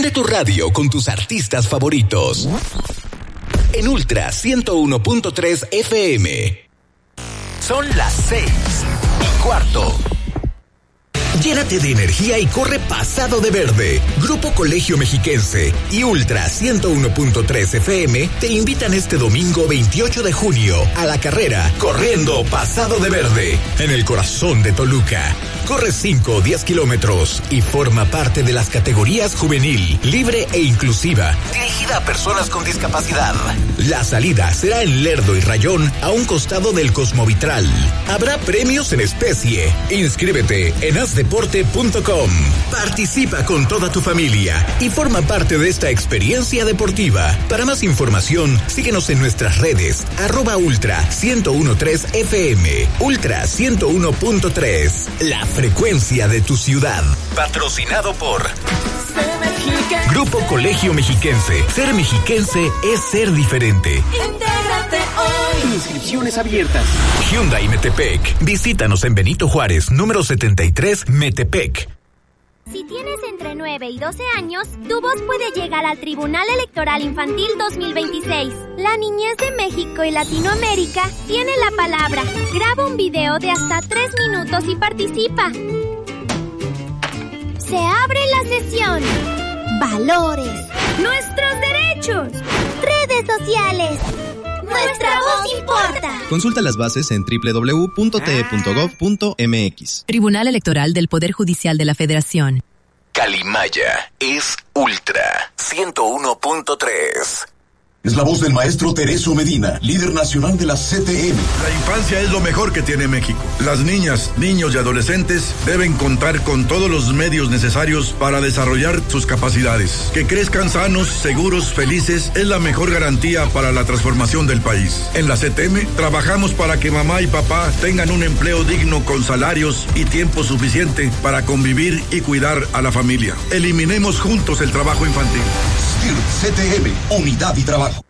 Prende tu radio con tus artistas favoritos. En Ultra 101.3 FM. Son las 6:15. Llénate de energía y corre pasado de verde. Grupo Colegio Mexiquense y Ultra 101.3 FM te invitan este domingo 28 de junio a la carrera Corriendo Pasado de Verde en el corazón de Toluca. Corre 5 o 10 kilómetros y forma parte de las categorías juvenil, libre e inclusiva, dirigida a personas con discapacidad. La salida será en Lerdo y Rayón, a un costado del Cosmovitral. Habrá premios en especie. Inscríbete en asdeporte.com. Participa con toda tu familia y forma parte de esta experiencia deportiva. Para más información, síguenos en nuestras redes, @Ultra 101.3 FM, Ultra 101.3. La frecuencia de tu ciudad. Patrocinado por Grupo Colegio Mexiquense. Ser mexiquense es ser diferente. Intégrate hoy. Inscripciones abiertas. Hyundai Metepec. Visítanos en Benito Juárez, número 73, Metepec. Si tienes entre 9 y 12 años, tu voz puede llegar al Tribunal Electoral Infantil 2026. La niñez de México y Latinoamérica tiene la palabra. Graba un video de hasta 3 minutos y participa. Se abre la sesión. Valores. Nuestros derechos. Redes sociales. Nuestra voz importa. Consulta las bases en www.te.gov.mx. Tribunal Electoral del Poder Judicial de la Federación. Calimaya es Ultra 101.3. Es la voz del maestro Tereso Medina, líder nacional de la CTM. La infancia es lo mejor que tiene México. Las niñas, niños y adolescentes deben contar con todos los medios necesarios para desarrollar sus capacidades. Que crezcan sanos, seguros, felices es la mejor garantía para la transformación del país. En la CTM trabajamos para que mamá y papá tengan un empleo digno con salarios y tiempo suficiente para convivir y cuidar a la familia. Eliminemos juntos el trabajo infantil. CTM, Unidad y Trabajo.